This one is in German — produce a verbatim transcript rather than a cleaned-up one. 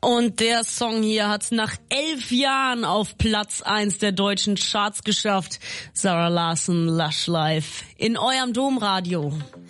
Und der Song hier hat's nach elf Jahren auf Platz eins der deutschen Charts geschafft. Zara Larsson, Lush Life, in eurem Domradio.